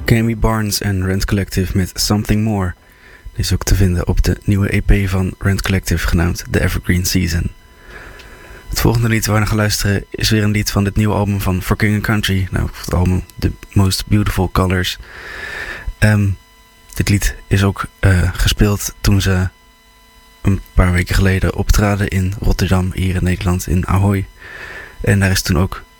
Cammy Barnes en Rent Collective met Something More. Die is ook te vinden op de nieuwe EP van Rent Collective genaamd The Evergreen Season. Het volgende lied waar we naar gaan luisteren is weer een lied van dit nieuwe album van For King & Country. Nou, het album The Most Beautiful Colors. Dit lied is ook gespeeld toen ze een paar weken geleden optraden in Rotterdam, hier in Nederland, in Ahoy. En daar is toen ook